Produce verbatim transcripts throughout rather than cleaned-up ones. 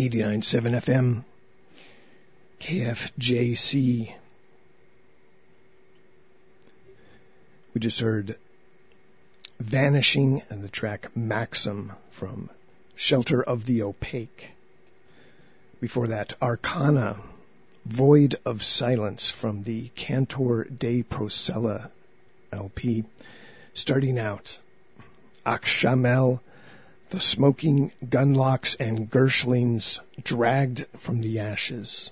eighty-nine point seven F M, K F J C. We just heard Vanishing and the track Maxim from Shelter of the Opaque. Before that, Arcana, Void of Silence from the Cantor de Procella L P. Starting out, Akshamel, The Smoking Gunlocks and Gershlings Dragged from the Ashes.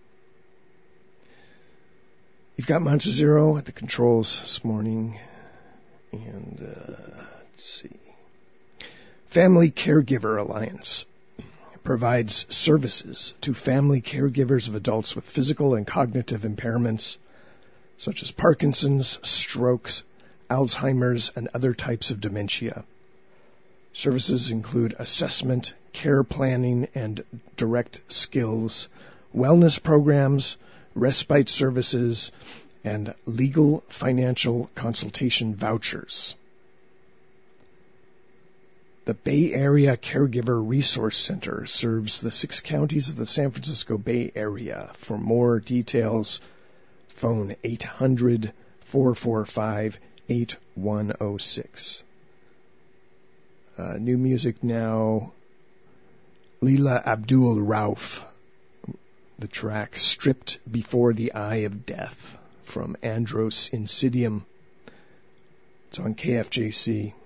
You've got Mantra Zero at the controls this morning. And, uh, let's see. Family Caregiver Alliance provides services to family caregivers of adults with physical and cognitive impairments, such as Parkinson's, strokes, Alzheimer's, and other types of dementia. Services include assessment, care planning, and direct skills, wellness programs, respite services, and legal financial consultation vouchers. The Bay Area Caregiver Resource Center serves the six counties of the San Francisco Bay Area. For more details, phone eight hundred, four four five, eight one zero six. Uh, new music now, Leela Abdul Rauf. The track Stripped Before the Eye of Death from Andros Insidium. It's on K F J C.